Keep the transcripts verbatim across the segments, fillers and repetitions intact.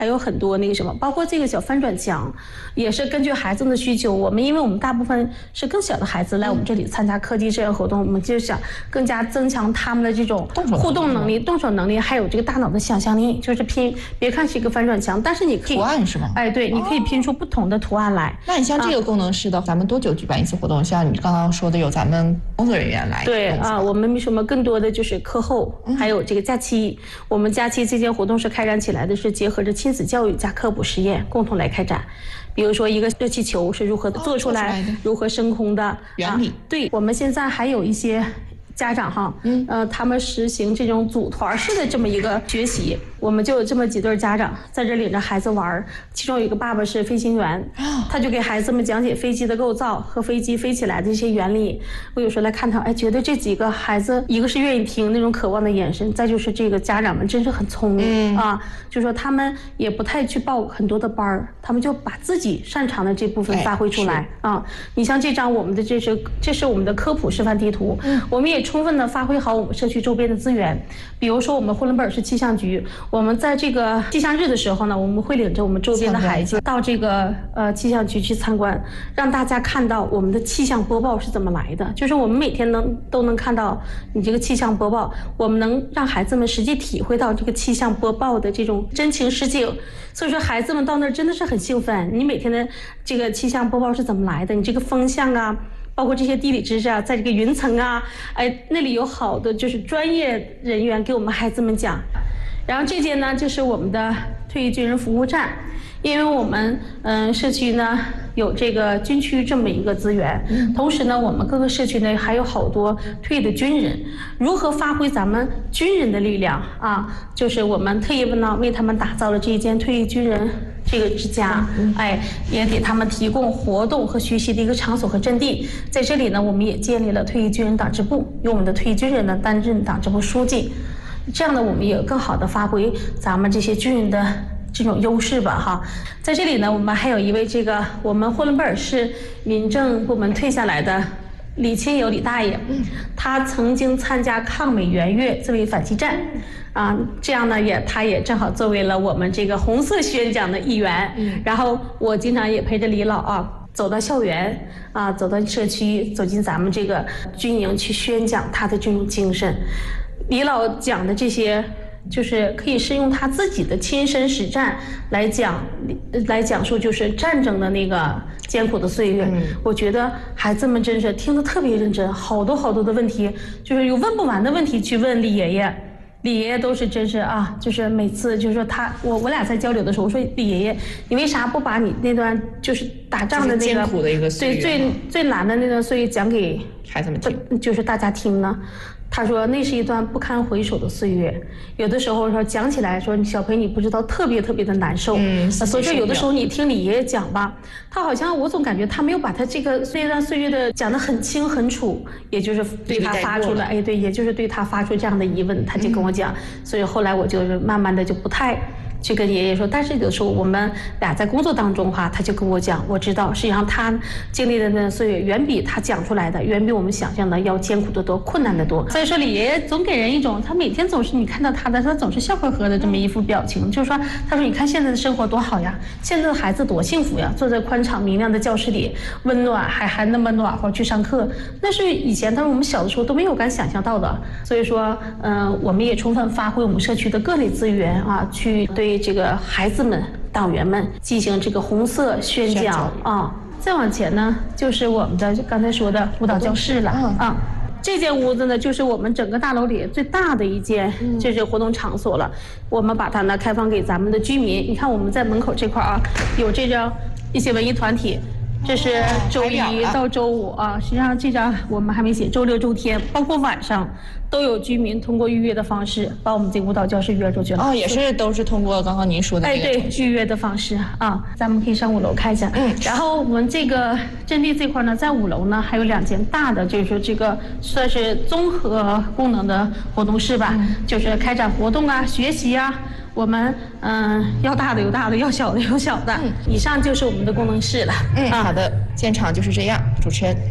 还有很多那个什么，包括这个小翻转墙，也是根据孩子的需求。我们因为我们大部分是更小的孩子来我们这里参加科技志愿活动，我们就想更加增强他们的这种互动能力、动手能力，还有这个大脑的想象力。就是拼，别看是一个翻转墙，但是你可以图案是吗？ 哎，对，你可以拼出不同的图案来。 那你像这个功能室的，咱们多久举办一次活动？像你刚刚说的，有咱们工作人员来。 对啊，我们什么更多的就是课后，还有这个假期。我们假期这件活动是开展起来的，是结合着亲子教育加科普实验共同来开展。比如说一个热气球是如何做出来，如何升空的原理。 对，我们现在还有一些家长哈，嗯，呃，他们实行这种组团式的这么一个学习，我们就有这么几对家长在这领着孩子玩，其中有一个爸爸是飞行员，他就给孩子们讲解飞机的构造和飞机飞起来的这些原理。我有时候来看他，哎，觉得这几个孩子，一个是愿意听那种渴望的眼神，再就是这个家长们真是很聪明、嗯、啊，就说他们也不太去报很多的班儿，他们就把自己擅长的这部分发挥出来、哎、啊。你像这张我们的这是这是我们的科普示范地图，嗯，我们也充分的发挥好我们社区周边的资源，比如说我们呼伦贝尔市气象局，我们在这个气象日的时候呢，我们会领着我们周边的孩子到这个呃气象局去参观，让大家看到我们的气象播报是怎么来的，就是我们每天能都能看到你这个气象播报，我们能让孩子们实际体会到这个气象播报的这种真情实景，所以说孩子们到那儿真的是很兴奋。你每天的这个气象播报是怎么来的，你这个风向啊，包括这些地理知识啊，在这个云层啊，哎，那里有好的就是专业人员给我们孩子们讲。然后这间呢就是我们的退役军人服务站，因为我们嗯、呃、社区呢有这个军区这么一个资源，同时呢我们各个社区呢还有好多退役的军人，如何发挥咱们军人的力量啊？就是我们特意呢为他们打造了这一间退役军人这个之家，哎，也给他们提供活动和学习的一个场所和阵地。在这里呢，我们也建立了退役军人党支部，由我们的退役军人呢担任党支部书记。这样呢，我们也更好的发挥咱们这些军人的这种优势吧，哈。在这里呢，我们还有一位这个我们呼伦贝尔市民政部门退下来的李清友李大爷，他曾经参加抗美援越自卫反击战。啊，这样呢也，他也正好作为了我们这个红色宣讲的一员。嗯、然后我经常也陪着李老啊，走到校园啊，走到社区，走进咱们这个军营去宣讲他的这种精神。李老讲的这些，就是可以是用他自己的亲身实战来讲，来讲述就是战争的那个艰苦的岁月。嗯、我觉得孩子们真是听得特别认真，好多好多的问题，就是有问不完的问题去问李爷爷。李爷爷都是真是啊，就是每次就是说他我我俩在交流的时候，我说李爷爷，你为啥不把你那段就是打仗的那个艰苦的一个岁月，对最最难的那段岁月讲给孩子们听， 就是大家听呢？他说那是一段不堪回首的岁月，有的时候说讲起来说小培你不知道特别特别的难受，嗯，所以说有的时候你听李爷爷讲吧，他好像我总感觉他没有把他这个那段岁月的讲得很清很楚，也就是对他发出了哎对，也就是对他发出这样的疑问，他就跟我讲，嗯、所以后来我就是慢慢的就不太去跟爷爷说，但是有的时候我们俩在工作当中的话，他就跟我讲，我知道实际上他经历的那岁月远比他讲出来的，远比我们想象的要艰苦得多，困难得多。所以说李爷爷总给人一种，他每天总是你看到他的，他总是笑呵呵的这么一副表情，就是说，他说你看现在的生活多好呀，现在的孩子多幸福呀，坐在宽敞明亮的教室里，温暖还还那么暖和去上课，那是以前他说我们小的时候都没有敢想象到的。所以说，嗯、呃，我们也充分发挥我们社区的各类资源啊，去对这个孩子们、党员们进行这个红色宣讲啊。再往前呢，就是我们的刚才说的舞蹈教室了啊。这间屋子呢，就是我们整个大楼里最大的一间，这是活动场所了。我们把它呢开放给咱们的居民。你看我们在门口这块啊，有这张一些文艺团体。这是周一到周五啊，实际上这张我们还没写，周六周天包括晚上都有居民通过预约的方式把我们这舞蹈教室约出去了。 哦，也是都是通过刚刚您说的那个。 哎，对，预约的方式啊，咱们可以上五楼看一下。嗯，然后我们这个阵地这块呢，在五楼呢还有两间大的，就是说这个算是综合功能的活动室吧，嗯、就是开展活动啊、学习啊。我们嗯、呃，要大的有大的，要小的有小的。嗯，以上就是我们的功能室了。 嗯，啊、好的，现场就是这样。主持人，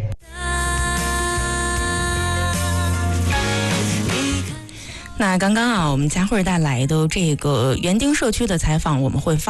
那刚刚啊，我们佳慧带来的这个园丁社区的采访，我们会发